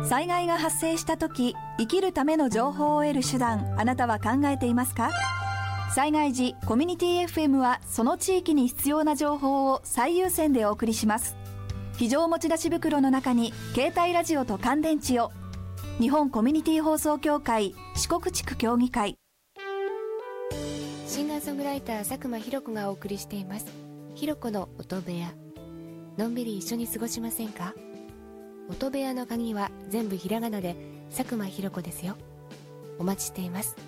災害が発生した時、生きるための情報を得る手段、あなたは考えていますか？災害時、コミュニティ FM はその地域に必要な情報を最優先でお送りします。非常持ち出し袋の中に携帯ラジオと乾電池を。日本コミュニティ放送協会四国地区協議会。 シンガーソングライター佐久間ひろ子がお送りしています。ひろ子の音部屋。のんびり一緒に過ごしませんか？音部屋の鍵は全部ひらがなで佐久間ひろ子ですよ。お待ちしています。